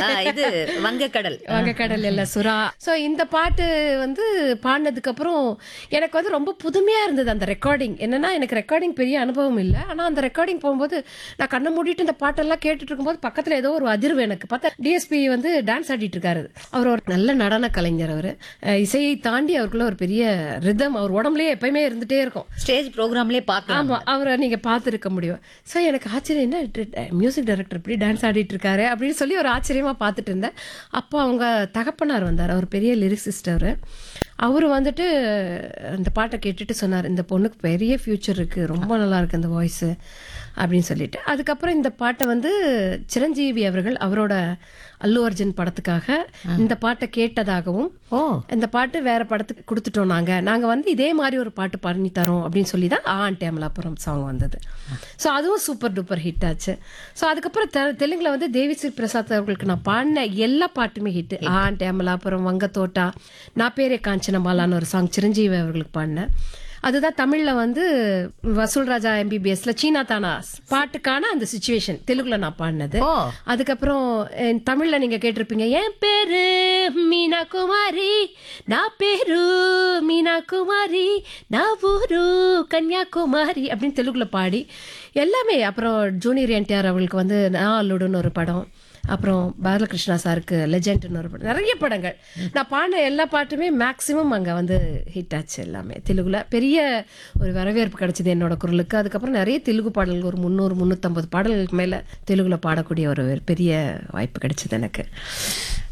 இது வங்கக்கடல். வங்கக்கடல் இல்ல சுறா. சோ இந்த பாட்டு வந்து பாடினதுக்கு அப்புறம் எனக்கு வந்து ரொம்ப புதுமையா இருந்தது அந்த ரெக்கார்டிங். என்னன்னா எனக்கு ரெக்கார்டிங் பெரிய அனுபவம் இல்ல. ஆனா அந்த ரெக்கார்டிங் போகும்போது நான் கண்ணை மூடிட்டு இந்த பாட்டெல்லாம் கேட்டுட்டு இருக்கும்போது பக்கத்துல ஏதோ ஒரு அதிர்வு எனக்கு பார்த்தா டிஎஸ்பி வந்து டான்ஸ் ஆடிட்டு இருக்காரு. அவர் ஒரு நல்ல நடன கலைஞர். அவரு இசையை தாண்டி அவருக்குள்ள ஒரு பெரிய ரிதம் அவர் உடம்புலயே எப்பயுமே இருந்துட்டே இருக்கும். ஸ்டேஜ் ப்ரோக்ராம்லயே பார்க்கலாம். ஆமா அவரை நீங்க பார்த்துருக்க முடியும். ஸோ எனக்கு ஆச்சரியம், என்ன மியூசிக் டைரக்டர் இப்படி டான்ஸ் ஆடிட்டு இருக்காரு அப்படின்னு சொல்லி ஒரு ஆச்சரியமா பார்த்துட்டு இருந்தேன். அப்போ அவங்க தகப்பனார் வந்தார். அவர் பெரிய லிரிக்ஸிஸ்ட். அவர் வந்துட்டு அந்த பாட்டை கேட்டுட்டு சொன்னார், இந்த பொண்ணுக்கு பெரிய ஃபியூச்சர் இருக்கு, ரொம்ப நல்லா இருக்கு அந்த வாய்ஸ் அப்படின்னு சொல்லிட்டு. அதுக்கப்புறம் இந்த பாட்டை வந்து சிரஞ்சீவி அவர்கள் அவரோட அல்லு அர்ஜுன் படத்துக்காக இந்த பாட்டை கேட்டதாகவும், இந்த பாட்டு வேற படத்துக்கு கொடுத்துட்டோம் நாங்க வந்து இதே மாதிரி ஒரு பாட்டு பண்ணி தரோம் அப்படின்னு சொல்லி தான் ஆண்டி அமலாபுரம் சாங் வந்தது. ஸோ அதுவும் சூப்பர் டூப்பர் ஹிட் ஆச்சு. ஸோ அதுக்கப்புறம் தெலுங்குல வந்து தேவிஸ்ரீ பிரசாத் அவர்களுக்கு நான் பாடின எல்லா பாட்டுமே ஹிட். ஆண்டி அமலாபுரம், வங்கத்தோட்டா, நான் பேரே காஞ்சனமாலான்னு ஒரு சாங் சிரஞ்சீவி அவர்களுக்கு பாடினேன். அதுதான் தமிழ்ல வந்து வசூல் ராஜா எம்பிபிஎஸ்ல சீனா தானா பாட்டுக்கான அந்த சிச்சுவேஷன் தெலுங்குல நான் பாடினது. அதுக்கப்புறம் தமிழ்ல நீங்க கேட்டிருப்பீங்க, என் பேரு மீனா குமாரி, நான் பேரு மீனா குமாரி, நான் ஊரு கன்னியாகுமாரி அப்படின்னு தெலுங்குல பாடி எல்லாமே. அப்புறம் ஜூனியர் என்டிஆர் அவர்களுக்கு வந்து நான் அல்லுடுன்னு ஒரு படம், அப்புறம் பாலகிருஷ்ணா சாருக்கு லெஜெண்ட்னு ஒரு படம், நிறைய படங்கள் நான் பாடின எல்லா பாட்டுமே மேக்சிமம் அங்கே வந்து ஹிட் ஆச்சு. எல்லாமே தெலுங்குல பெரிய ஒரு வரவேற்பு கிடைச்சது என்னோட குரலுக்கு. அதுக்கப்புறம் நிறைய தெலுங்கு பாடல்கள் ஒரு 300-350 பாடல்களுக்கு மேலே தெலுங்குல பாடக்கூடிய ஒரு பெரிய வாய்ப்பு கிடைச்சது எனக்கு.